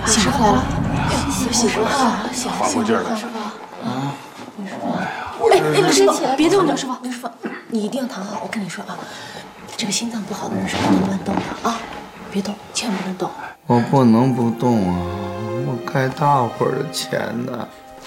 醒过来了，醒过来了， 缓过劲儿来。 啊，刘师傅，别动，刘师傅，你一定要躺好。我跟你说啊，这个心脏不好的人是不能乱动的啊，别动，千万不能动。 我不能不动啊，我该大伙儿的钱呢。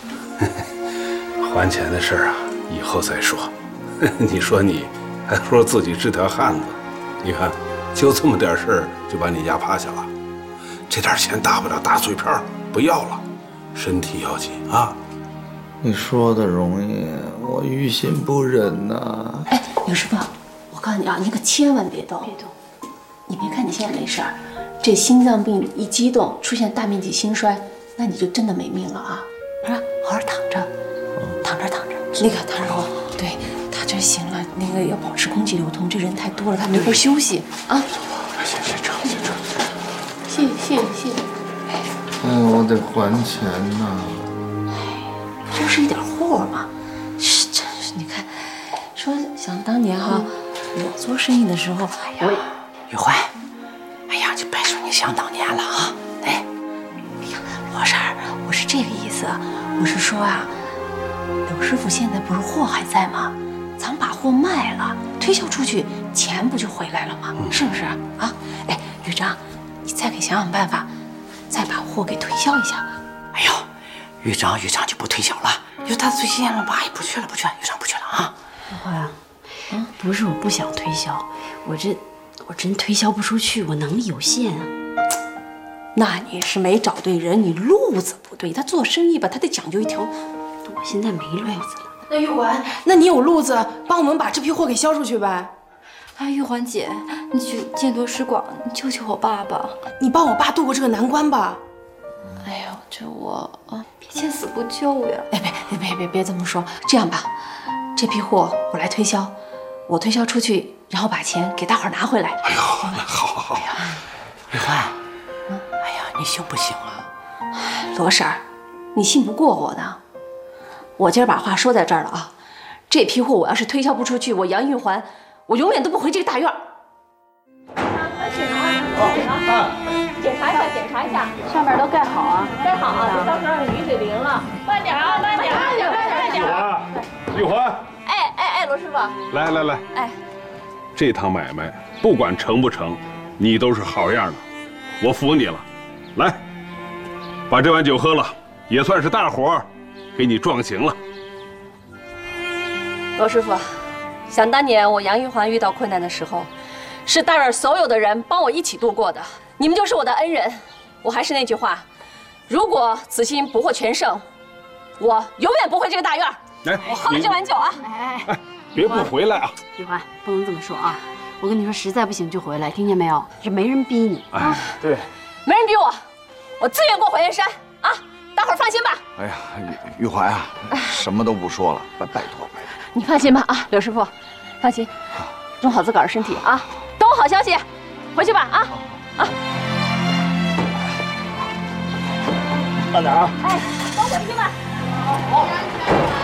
还钱的事儿啊，以后再说。你说你还说自己是条汉子，你看，就这么点事儿就把你压趴下了，这点钱大不了打碎票，不要了，身体要紧啊。 你说的容易，我于心不忍呐。 哎，刘师傅，我告诉你啊，你可千万别动，别动。你别看你现在没事儿，这心脏病一激动出现大面积心衰，那你就真的没命了啊！啊，好好躺着，躺着，那个躺着，对，他这行了，那个要保持空气流通，这人太多了，他没法休息啊。 先撤。 谢谢。 哎，我得还钱呐。 这是一点货嘛，是真是你看，说想当年哈，我做生意的时候， 玉环，哎呀，就别说你想当年了啊！哎呀，罗婶儿，我是这个意思，我是说啊，刘师傅现在不是货还在吗？咱把货卖了，推销出去，钱不就回来了吗？是不是啊？哎，玉章，你再给想办法，再把货给推销一下吧。哎呦，玉章就不推销了，就他最近了吧？哎，不去了，玉章不去了啊！ 玉环，不是我不想推销，我真推销不出去，我能力有限啊。 那你是没找对人，你路子不对。他做生意吧，他得讲究一条。 我现在没路子了。 那玉环，那你有路子，帮我们把这批货给销出去呗。 哎，玉环姐，你去见多识广，你救救我爸爸。 你帮我爸度过这个难关吧。 哎呦，这我别见死不救呀！ 哎，别这么说。这样吧，这批货我来推销，我推销出去，然后把钱给大伙儿拿回来。 哎呦，好。 玉环，哎呀，你行不行啊？ 罗婶儿，你信不过我的。我今儿把话说在这儿了啊，这批货我要是推销不出去，我杨玉环，我永远都不回这个大院。 检查一下， 上面都盖好啊， 盖好啊，别到时候让雨水淋了。慢点啊，慢点。 玉环， 哎，罗师傅， 来， 哎， 这趟买卖不管成不成，你都是好样的，我服你了。来，把这碗酒喝了，也算是大伙儿给你壮行了。 罗师傅，想当年我杨玉环遇到困难的时候，是大院所有的人帮我一起度过的，你们就是我的恩人。我还是那句话，如果此行不获全胜，我永远不回这个大院。 来， 我喝了这碗酒啊！ 哎， 别不回来啊！ 玉环，不能这么说啊！我跟你说，实在不行就回来，听见没有？这没人逼你啊！ 对， 没人逼我自愿过火焰山啊！大伙儿放心吧。 哎呀，玉环啊，什么都不说了，拜托。 你放心吧啊，刘师傅，放心，用好自个儿身体啊，等我好消息，回去吧啊。 慢点啊！ 哎，都回去吧。好。